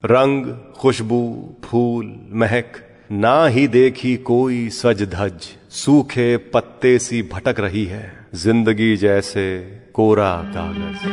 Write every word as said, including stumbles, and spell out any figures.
रंग, खुशबू, फूल, महक ना ही देखी कोई सज धज, सूखे पत्ते सी भटक रही है जिंदगी जैसे कोरा कागज।